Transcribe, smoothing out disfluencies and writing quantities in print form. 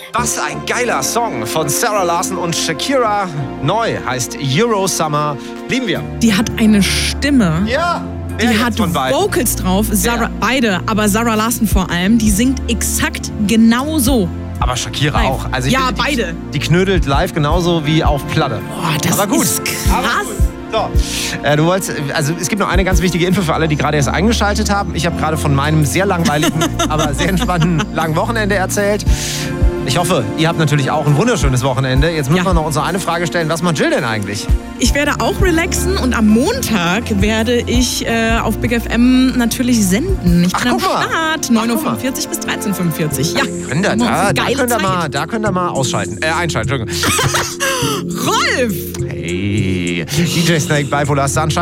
Was ein geiler Song von Sarah Larsson und Shakira. Neu heißt Euro Summer. Lieben wir. Die hat eine Stimme. Ja. Die hat Vocals drauf, beide, aber Sarah Larsson vor allem, die singt exakt genauso. Aber Shakira live. auch. Also ich ja, finde, beide. Die knödelt live genauso wie auf Platte. Boah, das aber gut. ist krass. So. Es gibt noch eine ganz wichtige Info für alle, die gerade erst eingeschaltet haben. Ich habe gerade von meinem sehr langweiligen, aber sehr entspannten langen Wochenende erzählt. Ich hoffe, ihr habt natürlich auch ein wunderschönes Wochenende. Jetzt müssen wir noch unsere eine Frage stellen. Was macht Jill denn eigentlich? Ich werde auch relaxen und am Montag werde ich auf Big FM natürlich senden. Ich bin am Start, 9.45 Uhr bis 13.45 Uhr. Ja, da könnt ihr mal ausschalten. Einschalten, Entschuldigung. Rolf! Hey, DJ Snake, Bipolar Sunshine.